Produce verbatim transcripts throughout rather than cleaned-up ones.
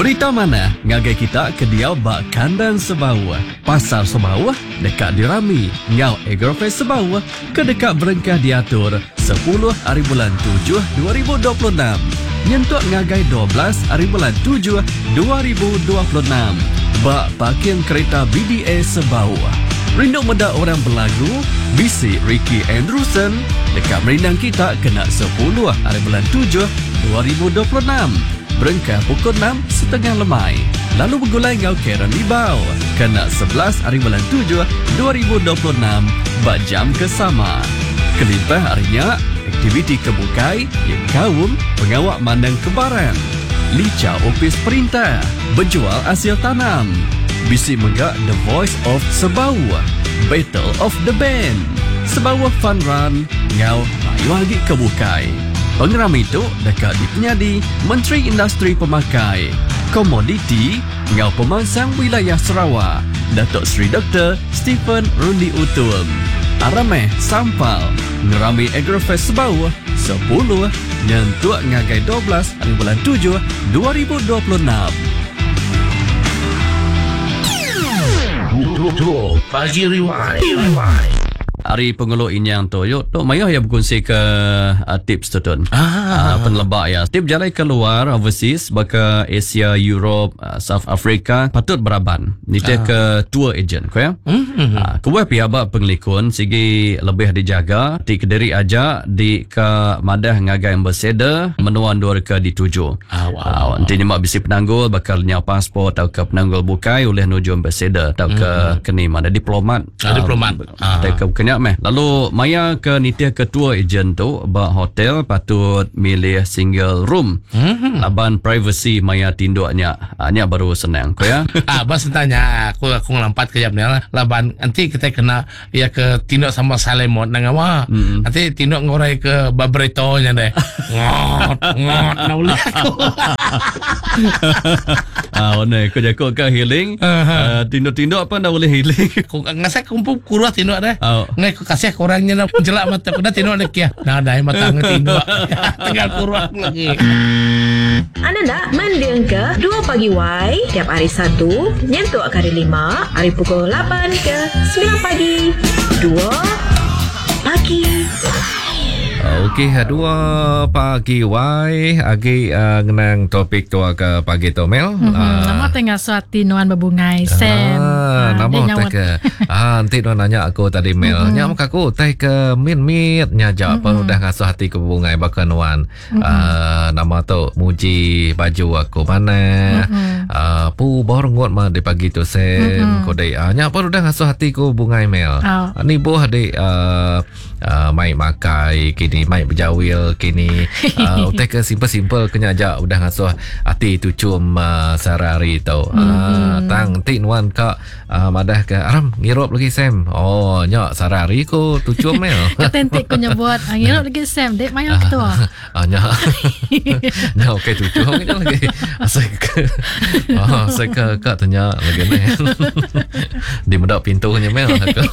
Berita mana ngagai kita ke dia bak kandang Sebawah. Pasar Sebawah dekat dirami. Ngau Agrofest Sebawah ke dekat berengkah diatur sepuluh hari bulan tujuh dua ribu dua puluh enam. Nyentuk ngagai dua belas hari bulan tujuh dua ribu dua puluh enam. Bak parking kereta B D A Sebawah. Rindu muda orang berlagu, bisi Ricky Andrewson dekat merindang kita kena sepuluh hari bulan tujuh dua ribu dua puluh enam. Berengkah pukul enam setengah lemai. Lalu bergulai ngau Karen Libau kena sebelas hari bulan tujuh dua ribu dua puluh enam bak jam kesama. Kelimpah harinya aktiviti kebukai yang kaum pengawak mandang kebaran. Lica opis perintah, berjual hasil tanam. Bisi megak The Voice of Sebawah, Battle of the Band, Sebawah Fun Run, ngau mayu lagi kebukai. Pengeram itu dekat di penyadi Menteri Industri Pemakai, Komoditi, ngau pemangsang wilayah Sarawak, Datuk Seri Doktor Stephen Rundi Utum. Arameh Sampal, ngerami Agrofest Sebawah sepuluh nyentuk ngagai dua belas hari bulan tujuh dua ribu dua puluh enam. Pagi Rewind. Hari penguluk inyang tu yuk tok mayah ya berkongsi ke uh, tips tu tun. Ah, uh, penlebak ya. Tip jalan keluar overseas baka Asia, Europe, uh, South Africa patut beraban. Ni ah. ke tour agent ko ya. Mm-hmm. Uh, kuwe pihak bak penglikun sigi lebih dijaga di Kediri aja di ke madah ngagai ambassador menuan dua ke dituju. Ah, wow. Uh, nanti nyemak bisi penanggul bakal nyau pasport atau ke penanggul bukai oleh nuju ambassador atau ke mm-hmm. keni mana diplomat. Ah, uh, diplomat. Ah. Ke meh. Lalu maya ke nitia ketua ejen tu ba hotel patut milih single room. Mm-hmm. Laban privacy maya tinduknya. Anya baru senang ko ya. Ah bas tanya aku aku ngelampat ke jam ni laban nanti kita kena ya ke tinduk sama Salemot nang awa. Mm-hmm. Nanti tinduk ngorai ke Babreto nya deh. Ngot ngot nauli aku. Ah one ko jako ke healing. Uh-huh. Uh, tinduk-tinduk apa dah boleh healing. Ku ngasak kumpul kurus tinduk deh. Oh. Ngai ku kasih korangnya nak jelak mata ku dah tinduk lagi ya. Nah dah mata ngetinduk. Tinggal kurang lagi. Anda nak mendiang ke dua pagi Y tiap hari Sabtu nyentuk hari lima hari pukul lapan ke sembilan pagi. Dua pagi. Okey, dua pagi Y agi uh, ngenang topik tu ke pagi tu Mel. Mm-hmm. Uh, nama tengah suati nuan berbungai Sam. Ah, nama tak ke. Ah, nanti nuan nanya aku tadi Mel. Mm-hmm. Nyak mak aku tai ke min-mit nyaja mm-hmm. apa udah ngasuh hati ke berbungai bakal nuan. Mm-hmm. Uh, nama tu muji baju aku mana. Mm-hmm. Uh, pu baru ngot mah di pagi tu Sam. Mm-hmm. Kodai ah nyak apa udah ngasuh hati ku bungai Mel. Oh. Uh, ni boh adik uh, uh, mai makai kini mai berjawil kini uh, utai ke simple-simple kena ajak udah ngasuh hati tu cum uh, sarari tau. Mm. Uh, tang tin wan ka uh, madah ke aram ngirop lagi Sam. Oh nyak sarari ko tu cum mel. Ketentik ko nyebut ngirop lagi Sam dek mayo ketua. Ah nyak. Nyak okey tu cum lagi. Asal ke. Oh saya ke kak tanya lagi ni. Di medak pintunya mel aku.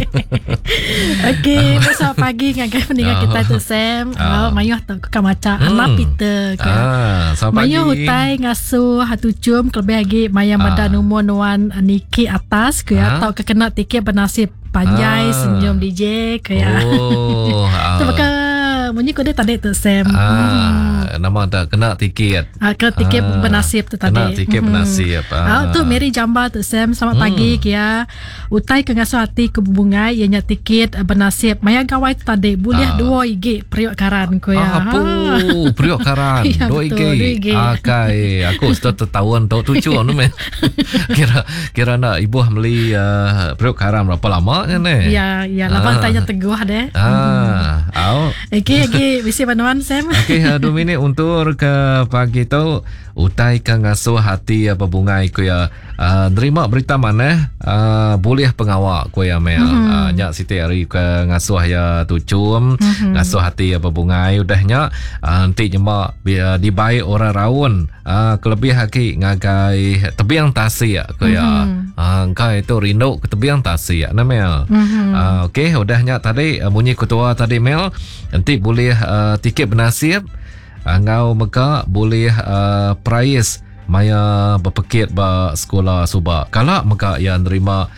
Okey, besok pagi ngagai peninggal kita tu Sam. Oh, mayuh tak ke macam anak Peter ke. Ah, selamat pagi. Mayuh hutai ngasuh hatu cum kelebih lagi maya mada numur nuan niki atas ke ya atau kekena tiket bernasib panjai senyum D J ke ya. Oh. Tu bakal bunyi ko dia tadi tu Sam. Ah, hmm. nama tak kena tiket. Ah, kena tiket ah, bernasib tu tadi. Kena tiket hmm. bernasib. Ah, ah tu Mary Jamba tu Sam. Selamat hmm. pagi kia. Utai ke ngasuh hati ke bungai ianya tiket bernasib. Maya gawai tu tadi boleh ah. dua igi periuk karan ko ya. Ah, apa? Periuk karan. Ya, dua igi. Akai, aku sudah tertawan tau tujuh anu men. Kira kira nak ibu beli uh, periuk karan berapa lama ni? Ya, ya, lapan ah. tanya teguh deh. Ah, au. Okey, okey, bisi panuan Sam. Okey, dua minit untuk ke pagi tu. Utai ke ngasuh hati apa bungai ku ya. Uh, terima berita mana? Uh, boleh pengawak ku ya Mel. Mm-hmm. Uh, nyak Siti hari ke ngasuh ya tucum, mm-hmm. ngasuh hati apa bungai udahnya. Uh, nanti nyemak biar dibaik orang raun. Uh, kelebih haki ngagai tebiang tasik ku ya. Mm-hmm. Uh, engkau itu rindu ke tebiang tasik na Mel. Mm-hmm. Uh, Okey, udahnya tadi uh, bunyi ketua tadi Mel. Nanti boleh uh, tiket bernasib. Angau maka boleh uh, price maya berpekit ba sekolah subak. Kalau maka yang nerima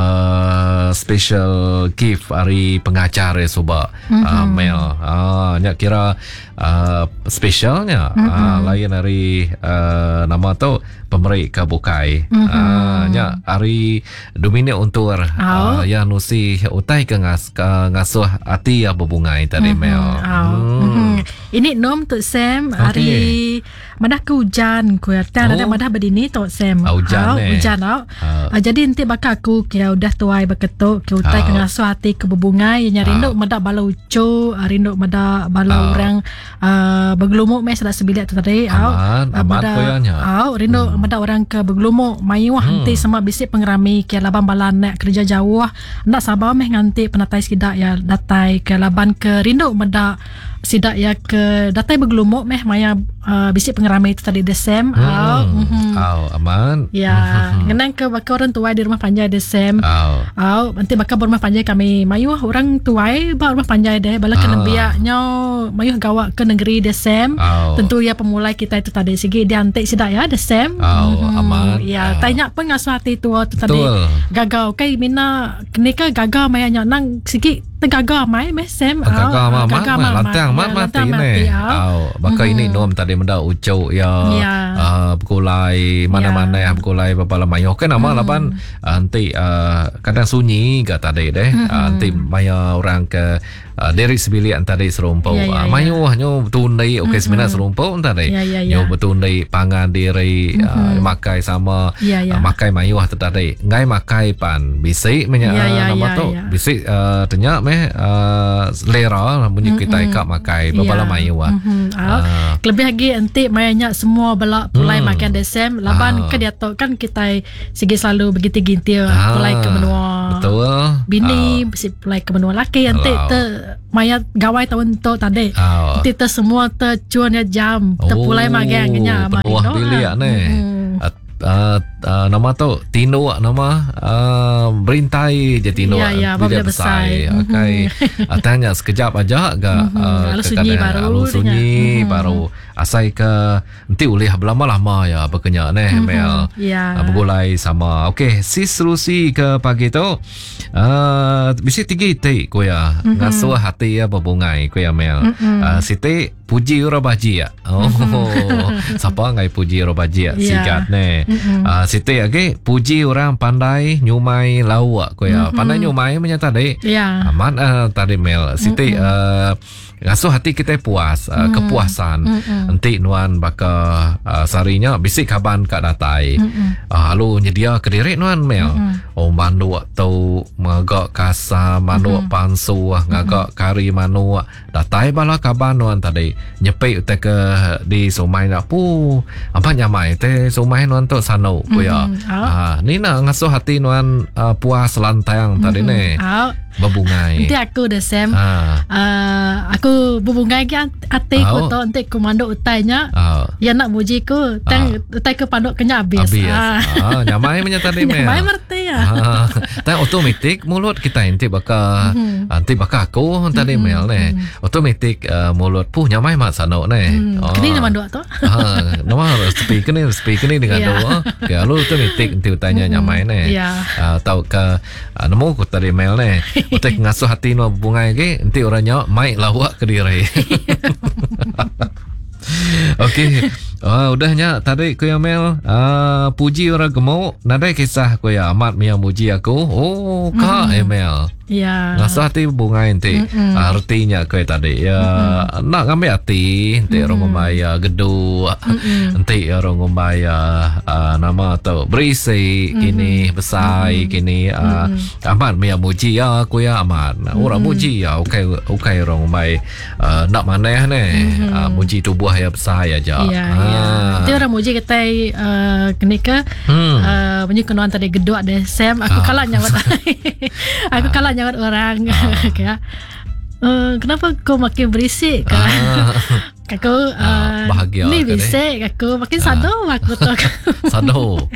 uh, special gift hari pengacara subak mm-hmm. uh, Mel. Ah, nyak kira uh, specialnya mm-hmm. uh, lain hari uh, nama tu pemerik kabukai. Mm-hmm. Uh, nyak hari domine untuk oh. uh, yang nusi utai ke ngas ke ngasuh hati ya berbungai tadi mm-hmm. Mel. Oh. Hmm. Mm-hmm. Ini nom tu Sam hari okay. madah ke hujan ku ya. Dan ada madah berdini tu Sam. Ah, hujan eh. Hujan tau. Uh. Uh, jadi nanti bakal aku kira udah tuai berketuk ke utai uh. ke ngasuh hati ke berbungai yang rindu uh. madah balau ucu, rindu madah balau uh. orang uh, bergelumuk mes dah sebilik tu tadi. Aman, uh, aman koyanya. Au rindu hmm. madah orang ke bergelumuk mayu hmm. nanti sama bisik pengerami ke laban balan nak kerja jauh. Ndak sabar meh nganti penatai sidak ya datai ke laban ke rindu madah sidak ya ke datai bergelumuk meh maya uh, bisik pengerami itu tadi Desem. Hmm. Au mm-hmm. au aman. Ya, ngenang ke bakal orang tuai di rumah panjai Desem. Au. Au nanti bakal berumah panjai kami mayu orang tuai ba rumah panjai deh bala ke nembiaknya mayu gawa ke negeri Desem. Au. Tentu ya pemulai kita itu tadi segi diantik sidak ya Desem. Au mm-hmm. aman. Ya, tanya pun ngasuh hati tu tu tadi. Gagal kai mina kenika gagal maya nang segi tegaga mai mesem. Gagal mah mah lantang mah mati ni. Au bakal ini nom tadi menda ucau ya uh, berkulai mana-mana yang berkulai bapa lamayo kan nama laban nanti uh, kadang sunyi ke tadi deh nanti maya orang ke uh, dari sebilik tadi serumpau uh, mayu nyo tunai okey sebenarnya serumpau tadi nyo bertunai pangan diri uh, makai sama yeah, yeah. uh, makai mayu tadi ngai makai pan bisik menya yeah, yeah, nama yeah, tu yeah. bisik uh, ternyata meh uh, selera bunyi kita ikak makai bapa lamayo ah lebih lagi nanti mayanya semua belak pulai hmm. makan Desem laban ah. ke dia tahu kan kita segi selalu begitu gintir ah. pulai ke benua betul bini ah. si pulai ke benua laki nanti te maya gawai tahun tu tadi ah. nanti te semua te cuannya jam te pulai makan nya penuh bilik ni Uh, uh, nama tu Tino nama uh, berintai je Tino ya, ya, bila besar okay. uh, tanya sekejap aja agak uh, lalu sunyi baru lalu sunyi dengan, baru asai ke nanti ulih lama-lama ya berkenyak neh Mel ya. uh, bergulai sama okey sis serusi ke pagi tu uh, bisi tinggi tik ko ya ngasuh hati ya berbungai ko ya Mel uh, siti puji ora baji ya oh siapa ngai puji ora baji ya sikat neh Uh, Siti lagi puji orang pandai nyumai lawak ko ya. Mm-hmm. Pandai nyumai menyata tadi. Yeah. Aman uh, tadi Mel. Siti mm-hmm. uh, ngasuh hati kita puas, uh, mm-hmm. kepuasan. Mm-hmm. Nanti nuan baka uh, sarinya bisik kaban kat datai. Mm-hmm. Uh, lalu nyedia kediri nuan Mel. Mm-hmm. Oh manu tau magak kasa, manu mm-hmm. pansu, ngagak mm-hmm. kari manu datai bala kaban nuan tadi. Nyepik te ke di somai nak pu. Apa nyamai te somai nuan tu sano ko ya. Mm-hmm. Oh. Ah, ni nak ngasuh hati nuan uh, puas lantang tadi mm-hmm. ni. Oh. Berbungai. Nanti aku dah Sam. Ah. Uh, aku berbungai ke hati oh. ku tu nanti komando utainya. Oh. Ya nak muji ku, tang oh. utai ke panduk kenya habis. Habis. Ah, ah nyamai menya tadi Mel. Nyamai merti ya. Ah, tang otomatik mulut kita nanti baka mm-hmm. nanti baka aku tadi mm-hmm. Mel ni. Otomatik uh, mulut puh nyamai mat sano ni. Mm. Oh. Kini nama dua tu. Ah, nama speaker ni speaker ni dengan yeah. dua. Ya lu otomatik nanti utainya mm-hmm. nyamai ni. Yeah. Uh, tahu ke uh, nemu ku tadi Mel ni. Utek ngasuh hati no bungai ke nanti orangnya mai lawak ke diri. Okey. Ah, udahnya tadi ko ya Mel uh, puji orang gemuk nadai kisah ko ya amat mia muji aku. Oh, ka mm-hmm. Mel. Ya. Ngasuh hati bungai nanti mm-hmm. artinya ko tadi ya mm-hmm. nak ngambil hati nanti mm-hmm. orang ngomaya gedu mm-hmm. nanti orang ngomaya uh, nama tu berisi mm-hmm. kini besar mm-hmm. kini uh, mm-hmm. amat mia muji ya ko ya amat mm-hmm. orang muji ya okey okey orang ngomai uh, nak mana ni mm-hmm. uh, muji tubuh ya besar aja. Ya. Ya. Dia orang muji kata uh, kenika hmm. uh, punya kenuan tadi geduk deh Sam aku ah. kalah nyawat aku kalah nyawat orang ah. kayak uh, kenapa kau makin berisik kan? Ah. Aku Ah, uh, bahagia ni ke, bisik aku makin sado aku tu. Sado.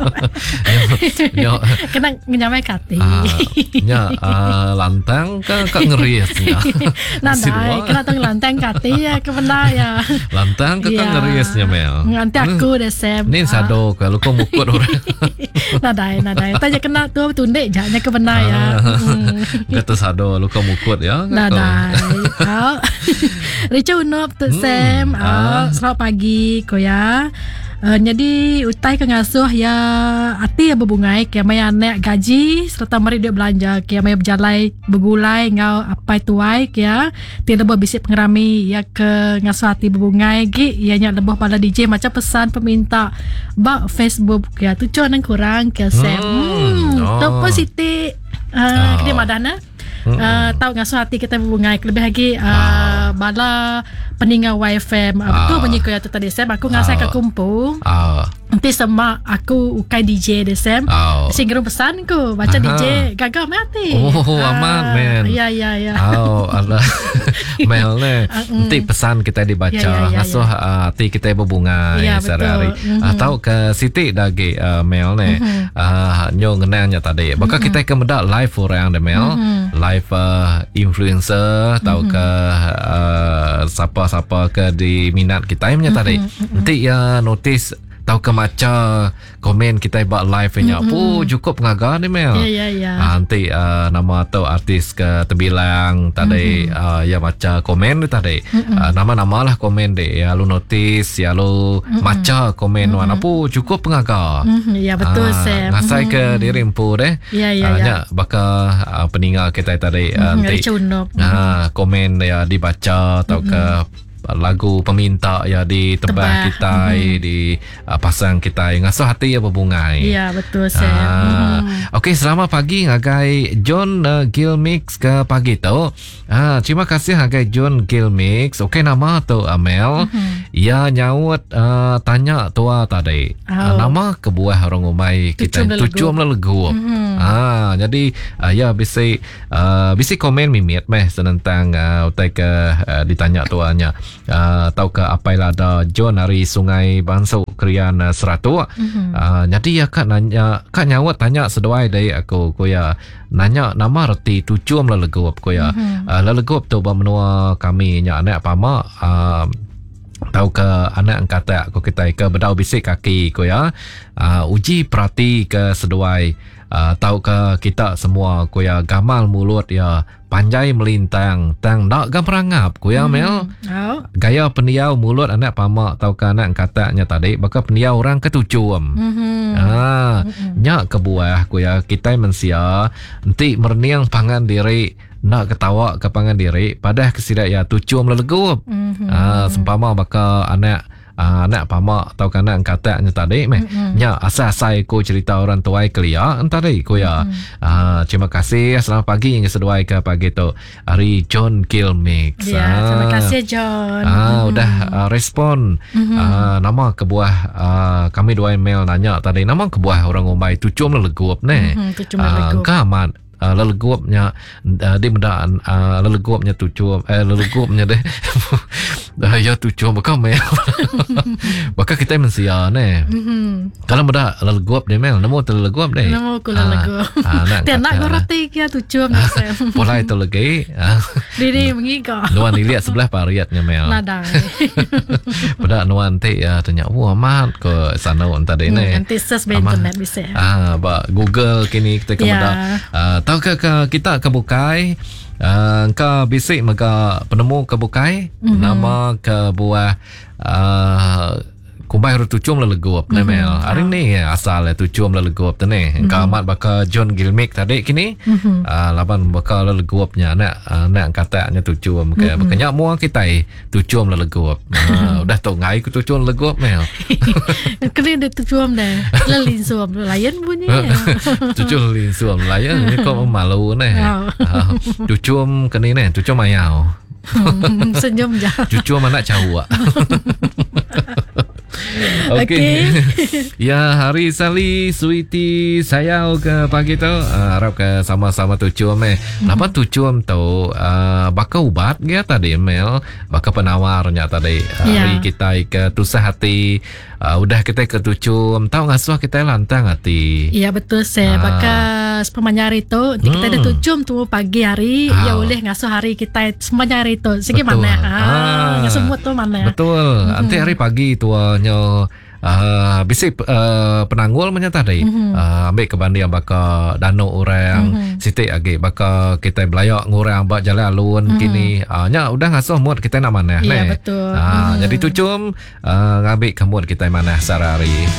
Nya Kena nyamai kati. ah, nya ah, lantang ke ke ngeriasnya. Nadai kena tong lantang kati ya ke benda ya. Lantang ke ke Ya. ngeriasnya Mel. Nanti aku dah sem. Ni sado kalau kau mukut orang. Nadai nadai. Tanya kena tu tundek janya ke benda ya. Hmm. Kata sado lu kau mukut ya. Nadai. Au. Ricu unop tu sem. Au. Selamat pagi ko ya. Uh, jadi utai ke ngasuh ya ati ya berbungai kia maya anak gaji serta mari dia belanja kia maya berjalai bergulai ngau apa tuai kia tidak lebih bisik pengerami ya ke ngasuh hati berbungai gi ianya lebih pada D J macam pesan peminta bak Facebook kia tu cuan yang kurang kia sem hmm, oh. tu pun Siti uh, Oh. Kedia Madana Uh, tahu ngasuh hati kita berbungai lebih lagi uh, Ah. bala peninggal Y F M uh, betul Ah. bunyi ko ya tu tadi sem aku ngasai Ah. ke kumpul Ah. nanti sama aku ukai D J deh sem Oh. singgung pesan ku baca Aha. D J gagal mati Oh, aman, men. ya ya ya Oh, Allah. Mel ni. Nanti pesan kita dibaca. Ya, ya, ya, Ngasuh uh, hati kita berbunga Ya, sehari-hari. betul. Uh, tahu ke Siti lagi uh, Mel ni. Uh, nyo ngenangnya tadi. Baka kita ke medak live orang deh Mel. Live uh, influencer. Tahu ke uh, siapa-siapa ke di minat kita punya tadi. Nanti ya notice tahu ke macam komen kita buat live nya. Oh, cukup pengagar ni Mel. ya ya ya Ah, nanti uh, nama atau artis ke terbilang tadi mm-hmm. uh, ya baca komen tu tadi mm-hmm. uh, nama-nama lah komen deh ya lu notice ya lu mm-hmm. maca komen mm-hmm. apa cukup pengagar Mhm, ya betul Ah, sem ngasai ke diri empu deh Ya, ya, Ah, ya. nya bakal uh, peninggal kita tadi uh, Mhm, nanti ada cunop. ah, komen ya dibaca atau ke lagu peminta ya di tebah Tebah. kita di uh, pasang kita ngasuh hati ya berbungai. ya betul sem Ah, Mhm. Okey, selamat pagi ngagai John uh, Gilmix ke pagi tu. Ah, terima kasih ngagai John Gilmix. Okey, nama tu Amel. Mhm. Ya nyawat uh, tanya tua tadi. Oh. Ah, nama kebuah orang umai kita Tucum lelegup. tucum lelegup. Mhm. Ah, jadi uh, ya bisa uh, bisa komen mimit meh tentang uh, utai ke uh, ditanya tuanya. Uh, tahu ke apa yang ada John dari Sungai Bansau Krian uh, Seratu. Mhm. Uh, jadi ya kak nanya kak nyawat tanya seduai dari aku ko ya nanya nama reti tucum lelegup ko ya. Mhm. Uh, lelegup tu menua kami nya anak pama uh, tahu ke anak angkata aku kita ke bedau bisik kaki ko ya. Uh, uji perhati ke seduai uh, tahu ke kita semua ko ya gamal mulut ya panjai melintang tang nak gamperangap ko ya Mel. Oh. Gaya pendiau mulut anak pama tahu ke anak angkatanya tadi bakal pendiau orang ketucum. Mhm. Ah, nya kebuah ko ya kita mensia nanti merniang pangan diri nak ketawa ke pangan diri padah kesidak ya tucum lelegup. Mhm. Ah, sempama bakal anak uh, anak pama atau kana angkatanya tadi meh nya asal-asal ko cerita orang tuai kelia tadi ko ya. Ah, terima kasih selamat pagi yang seduai ke pagi tu hari John Gilmix. Ya, terima kasih John. Ah, udah uh, respon uh, nama kebuah uh, kami dua email nanya tadi nama kebuah orang umai tucum lelegup ne. Mhm, tucum lelegup. Ka amat uh, lelegupnya uh, di mendaan uh, lelegupnya tucum eh lelegupnya deh. Dah ya tucum bakal mel. Bakal kita mensia ne. Mhm. Kalau muda lelegup deh mel, nemu terlegup deh. Nama aku lelegup. Ah, nak Tiada nak kata lah. roti kia tucum sem. Pola itu lagi. Ah, Diri mengiga. nuan dilihat sebelah pariatnya mel. Nadai. Pada nuan te uh, tanya, wah amat ke sana tadi ni. Nanti search di Amat. internet bisa. Ah, ba Google kini kita Ya. kemudah. Ah, tahu ke, ke kita kebukai uh, ka bisik maka penemu kebukai mm-hmm. nama ke buah uh, kumbai ru tucum lelegup mm-hmm. Mel. Hari ni asal tucum lelegup tu ni. Mm-hmm. Ka amat baka John Gilmix tadi kini. Mm-hmm. Uh, laban baka lelegupnya nak uh, nak katanya tucum ke mm-hmm. bakanya mua kita tucum lelegup. Uh, udah tu ngai ku tucum lelegup Mel. Kena dia tucum dah. Lelin suam layan bunyi. Cucul li suam layan ni kau malu ni. Oh. Ah, Cucum kini ni, cucum mayau. Hmm, senyum je. Cucum anak cawak. Okey. Ya, hari Sali, Sweety, saya ke pagi tu uh, harap ke sama-sama tucum eh. Napa tucum tu uh, bakal ubat dia tadi Mel, bakal penawarnya tadi. Uh, Ya. Hari kita ke tusah hati, uh, udah kita ke tucum, tahu ngasuh kita lantang hati. Ya betul saya. Ah. Bakas pemanyari tu, nanti kita Hmm. ada tucum tu pagi hari, Ah. ya boleh ngasuh hari kita semanyari tu. Segi Betul. mana? Ah. Ah, ngasuh semut tu mana? Betul. Nanti hari pagi tuanya Uh, bisik uh, penanggul menyata tadi Mhm. uh, ambil kebandian baka danau orang Mhm. sitik agi baka kita belayak ngurang bak jalan alun kini uh, nya udah ngasuh mood kita nak mana Ya, ne betul. uh, Mhm. jadi tucum uh, ngambil ke mood kita mana sarari.